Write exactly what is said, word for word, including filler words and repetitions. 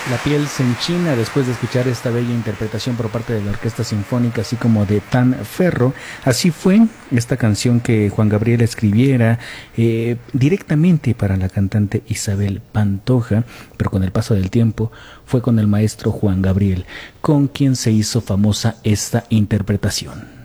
La piel se enchina después de escuchar esta bella interpretación por parte de la Orquesta Sinfónica, así como de Tan Ferro. Así fue esta canción que Juan Gabriel escribiera eh, directamente para la cantante Isabel Pantoja, pero con el paso del tiempo fue con el maestro Juan Gabriel, con quien se hizo famosa esta interpretación.